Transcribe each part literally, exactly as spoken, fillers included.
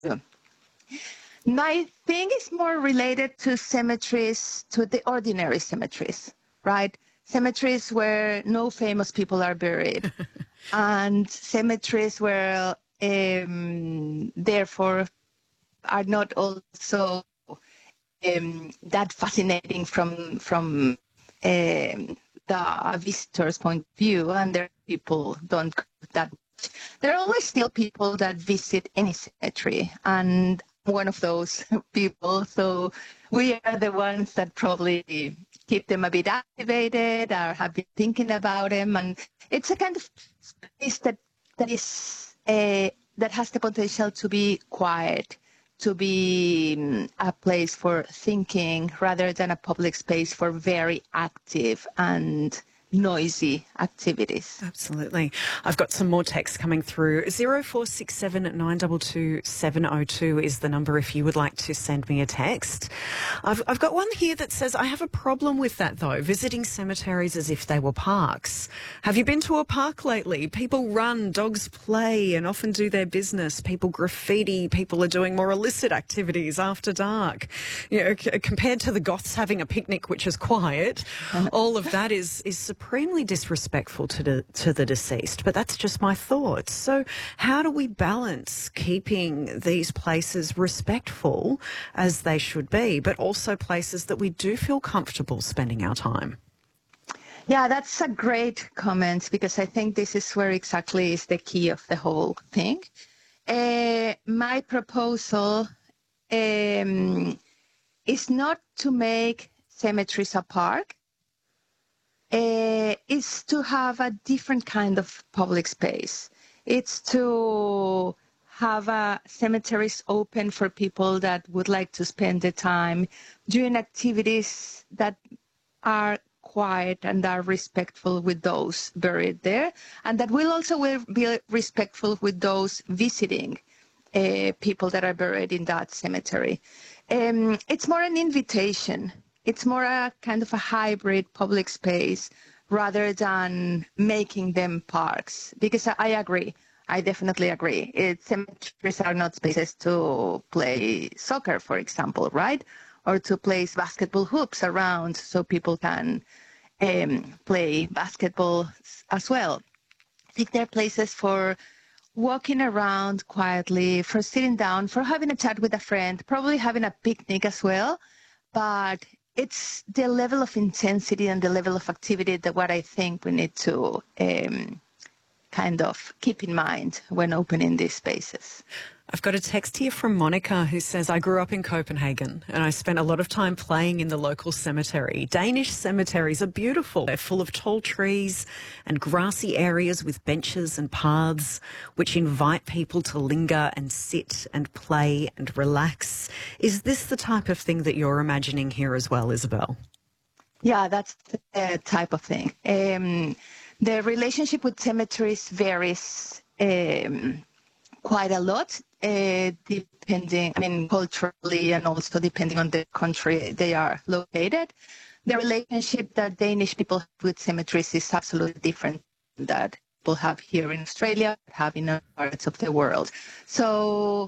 My thing is more related to cemeteries, to the ordinary cemeteries, right? Cemeteries where no famous people are buried, and cemeteries where, um, therefore, are not also um, that fascinating from from um, the visitor's point of view, and there people don't go that much. There are always still people that visit any cemetery, and I'm one of those people. So we are the ones that probably keep them a bit activated or have been thinking about them, and it's a kind of space that that is uh, that has the potential to be quiet, to be um, a place for thinking rather than a public space for very active and noisy activities. Absolutely. I've got some more text coming through. zero four six seven nine two two seven zero two is the number if you would like to send me a text. I've, I've got one here that says, I have a problem with that though, visiting cemeteries as if they were parks. Have you been to a park lately? People run, dogs play and often do their business. People graffiti, people are doing more illicit activities after dark. You know, c- compared to the goths having a picnic, which is quiet, all of that is, is supremely disrespectful to the, to the deceased. But that's just my thoughts. So how do we balance keeping these places respectful as they should be, but also places that we do feel comfortable spending our time? Yeah, that's a great comment, because I think this is where exactly is the key of the whole thing. Uh, my proposal um, is not to make cemeteries a park. Uh, is to have a different kind of public space. It's to have uh, cemeteries open for people that would like to spend the time doing activities that are quiet and are respectful with those buried there, and that will also will be respectful with those visiting uh, people that are buried in that cemetery. Um, it's more an invitation. It's more a kind of a hybrid public space rather than making them parks. Because I, I agree. I definitely agree. It, cemeteries are not spaces to play soccer, for example, right? Or to place basketball hoops around so people can um, play basketball as well. I think they're places for walking around quietly, for sitting down, for having a chat with a friend, probably having a picnic as well. But it's the level of intensity and the level of activity that what I think we need to um, kind of keep in mind when opening these spaces. I've got a text here from Monica who says, I grew up in Copenhagen and I spent a lot of time playing in the local cemetery. Danish cemeteries are beautiful. They're full of tall trees and grassy areas with benches and paths which invite people to linger and sit and play and relax. Is this the type of thing that you're imagining here as well, Isabel? Yeah, that's the type of thing. Um, the relationship with cemeteries varies um, quite a lot, uh, depending, I mean, culturally and also depending on the country they are located. The relationship that Danish people have with cemeteries is absolutely different than that people have here in Australia, have in other parts of the world. So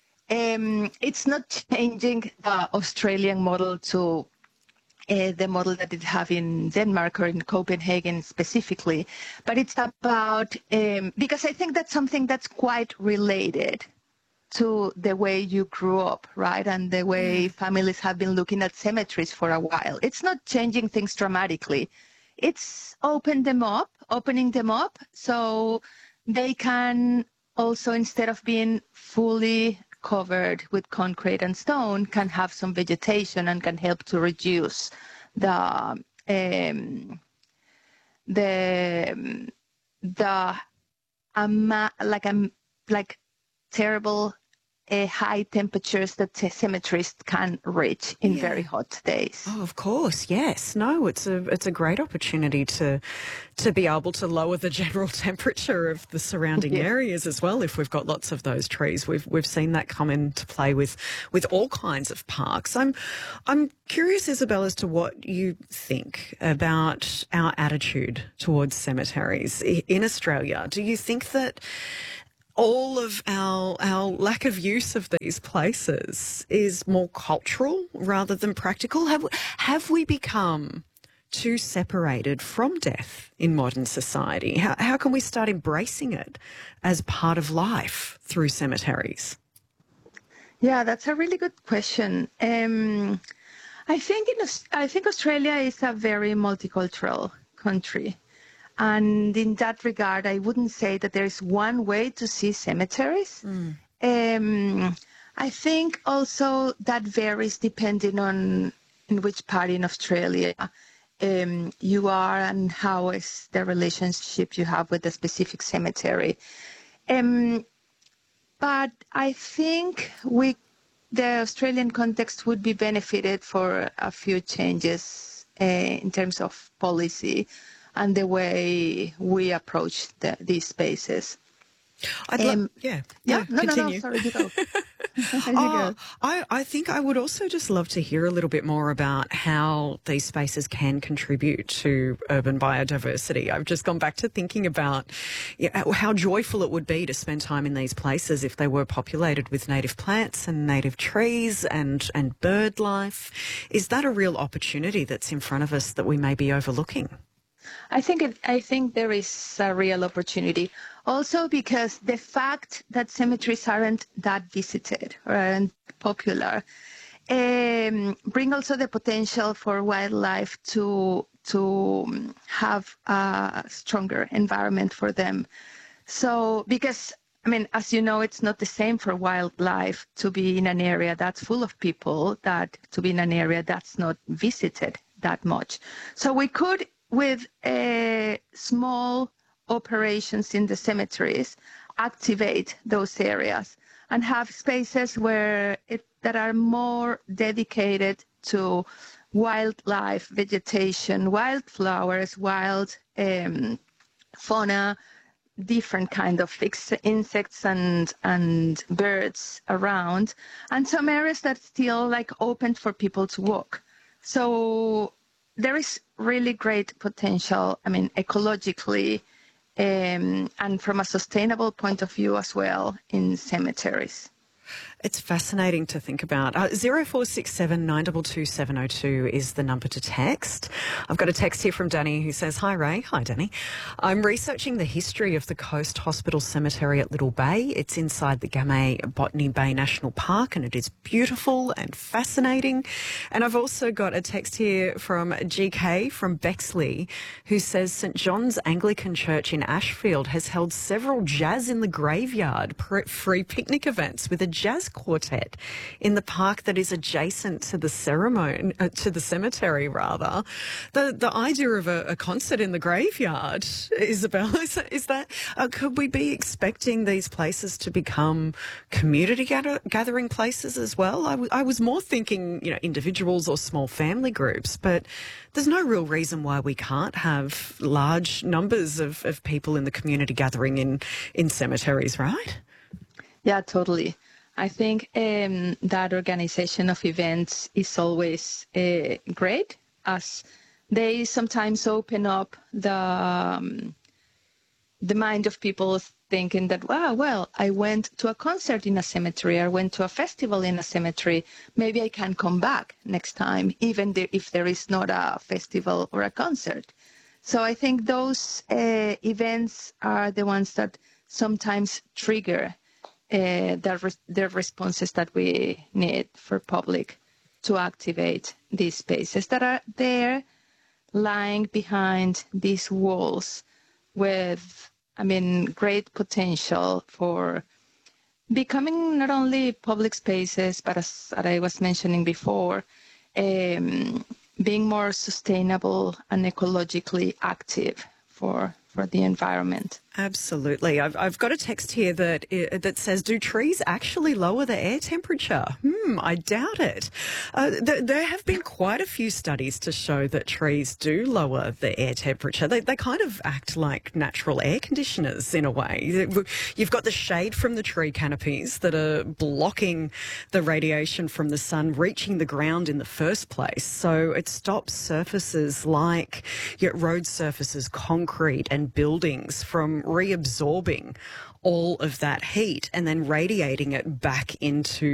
um, it's not changing the Australian model to Uh, the model that it have in Denmark or in Copenhagen specifically, but it's about, um, because I think that's something that's quite related to the way you grew up, right? And the way families have been looking at cemeteries for a while. It's not changing things dramatically. It's open them up, opening them up so they can also, instead of being fully covered with concrete and stone, can have some vegetation and can help to reduce the um, the the um, like um, like terrible uh, high temperatures that the cemeteries can reach in Yeah. very hot days. Oh, of course, yes. No, it's a it's a great opportunity to to be able to lower the general temperature of the surrounding Yes. areas as well. If we've got lots of those trees, we've we've seen that come into play with with all kinds of parks. I'm I'm curious, Isabel, as to what you think about our attitude towards cemeteries in Australia. Do you think that all of our our lack of use of these places is more cultural rather than practical? Have have we become too separated from death in modern society? How how can we start embracing it as part of life through cemeteries? Yeah, that's a really good question. Um, I think in Aus- I think Australia is a very multicultural country. And in that regard, I wouldn't say that there is one way to see cemeteries. Mm. Um, I think also that varies depending on in which part in Australia um, you are and how is the relationship you have with a specific cemetery. Um, but I think we, the Australian context would be benefited for a few changes uh, in terms of policy and the way we approach the, these spaces. I'd Um, love, yeah, yeah, no, no, no, continue. sorry, you go. You Oh, go. I, I think I would also just love to hear a little bit more about how these spaces can contribute to urban biodiversity. I've just gone back to thinking about yeah, how joyful it would be to spend time in these places if they were populated with native plants and native trees and, and bird life. Is that a real opportunity that's in front of us that we may be overlooking? I think it, I think there is a real opportunity. Also because the fact that cemeteries aren't that visited or aren't popular um, bring also the potential for wildlife to to have a stronger environment for them. So because I mean, as you know, it's not the same for wildlife to be in an area that's full of people that to be in an area that's not visited that much. So we could, with a small operations in the cemeteries, activate those areas and have spaces where it, that are more dedicated to wildlife, vegetation, wildflowers, wild um, fauna, different kind of insects and and birds around, and some areas that still like open for people to walk. So there is really great potential, I mean, ecologically, um, and from a sustainable point of view as well in cemeteries. It's fascinating to think about. Uh, zero four six seven nine two two seven zero two is the number to text. I've got a text here from Danny who says, "Hi Ray." Hi Danny. "I'm researching the history of the Coast Hospital Cemetery at Little Bay. It's inside the Gamay Botany Bay National Park and it is beautiful and fascinating." And I've also got a text here from G K from Bexley who says St John's Anglican Church in Ashfield has held several Jazz in the Graveyard free picnic events with a jazz quartet in the park that is adjacent to the ceremony, uh, to the cemetery rather. The the idea of a, a concert in the graveyard, Isabel, is, is that, uh, could we be expecting these places to become community gather, gathering places as well? I, w- I was more thinking, you know, individuals or small family groups, but there's no real reason why we can't have large numbers of, of people in the community gathering in, in cemeteries, right? Yeah, totally. I think um, that organization of events is always uh, great, as they sometimes open up the um, the mind of people thinking that, wow, well, I went to a concert in a cemetery, I went to a festival in a cemetery, maybe I can come back next time, even if there is not a festival or a concert. So I think those uh, events are the ones that sometimes trigger Uh, the, res- the responses that we need for public to activate these spaces that are there lying behind these walls with, I mean, great potential for becoming not only public spaces, but as, as I was mentioning before, um, being more sustainable and ecologically active for, for the environment. Absolutely. I've, I've got a text here that uh, that says, "Do trees actually lower the air temperature?" Hmm, I doubt it. Uh, th- there have been quite a few studies to show that trees do lower the air temperature. They, they kind of act like natural air conditioners in a way. You've got the shade from the tree canopies that are blocking the radiation from the sun reaching the ground in the first place. So it stops surfaces like you know, road surfaces, concrete and buildings from reabsorbing all of that heat and then radiating it back into